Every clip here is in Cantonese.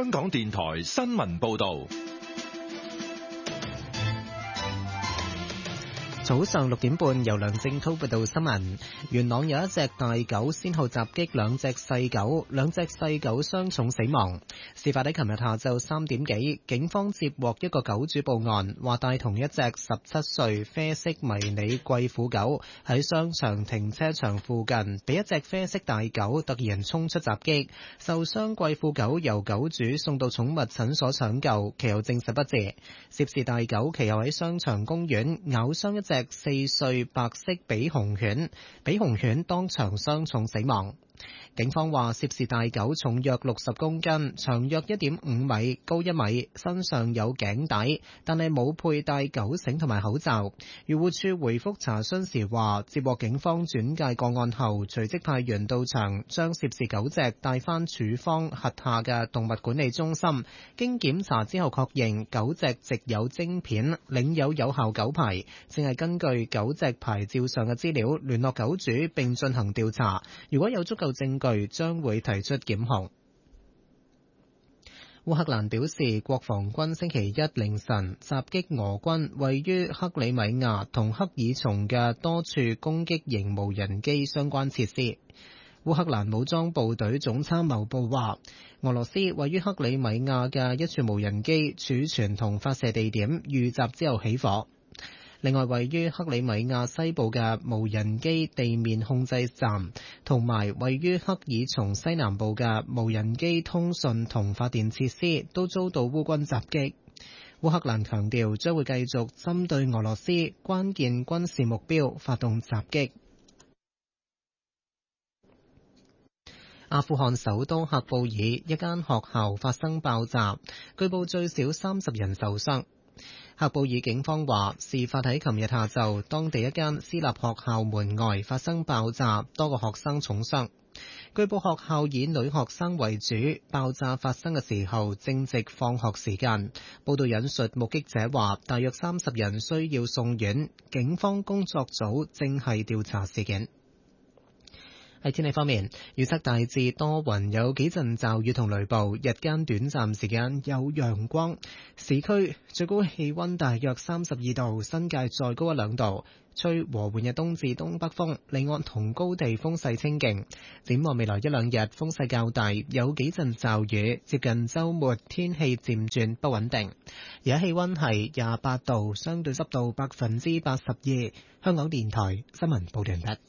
香港電台新聞報道。 早上6點半，由梁正滔報道新聞。元朗有一隻大狗先後襲擊兩隻細狗，兩隻細狗傷重死亡。事發喺琴日下晝3點幾，警方接獲一個狗主報案，話帶同一隻17歲啡色迷你貴婦狗喺商場停車場附近，被一隻啡色大狗突然衝出襲擊，受傷貴婦狗由狗主送到寵物診所搶救，其後證實不治。涉事大狗其後喺商場公園咬傷一隻4歲白色比熊犬，比熊犬當場傷重死亡。警方話涉事大狗重約60公斤，長約1.5米，高1米，身上有頸帶，但係冇佩戴狗繩同埋口罩。漁護署回覆查詢時話，接獲警方轉介個案後，隨即派員到場，將涉事狗隻帶返署方轄下嘅動物管理中心。經檢查之後確認，狗隻植有晶片，領有有效狗牌，正係根據狗隻牌照上嘅資料聯絡狗主並進行調查。如果有足夠證據，將會提出檢控。烏克蘭表示，國防軍星期一凌晨襲擊俄軍位於克里米亞同克爾松嘅多處攻擊型無人機相關設施。烏克蘭武裝部隊總參謀部話，俄羅斯位於克里米亞嘅一處無人機儲存同發射地點遇襲之後起火。另外，位於克里米亞西部嘅無人機地面控制站，同埋位於克爾松西南部嘅無人機通訊同發電設施，都遭到烏軍襲擊。烏克蘭強調將會繼續針對俄羅斯關鍵軍事目標發動襲擊。阿富汗首都喀布爾一間學校發生爆炸，據報最少30人受傷。喀布爾警方話，事發喺琴日下晝，當地一間私立學校門外發生爆炸，多個學生重傷。據報學校以女學生為主，爆炸發生嘅時候正值放學時間。報道引述目擊者話，大約30人需要送院，警方工作組正係調查事件。喺天氣方面，預測大致多雲，有幾陣驟雨同雷暴，日間短暫時間有陽光。市區最高氣溫大約32度，新界再高1-2度。吹和緩嘅東至東北風，離岸同高地風勢清勁。展望未來1-2日風勢較大，有幾陣驟雨，接近週末天氣漸轉不穩定。而家氣溫係28度，相對濕度82%。香港電台新聞報道完畢。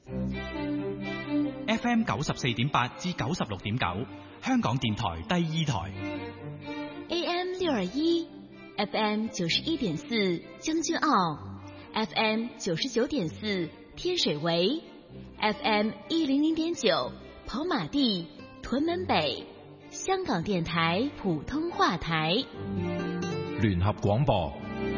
FM 94.8至96.9，香港電台第2台。 AM 621 FM 91.4將軍澳， FM 99.4天水圍， FM 100.9跑馬地屯門北，香港電台普通話台。 聯合廣播。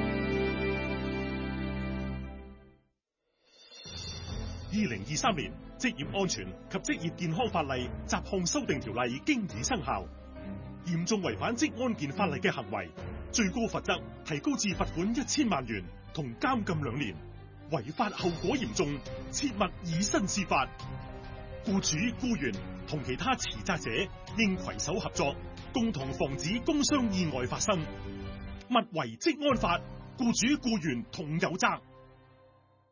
2023年職業安全及職業健康法例雜項修訂條例經已生效，嚴重違反職安健法例嘅行為，最高罰則提高至罰款1000萬元同監禁2年，違法後果嚴重，切勿以身試法。僱主、僱員同其他持責者應攜手合作，共同防止工傷意外發生。勿違職安法，僱主僱員同有責。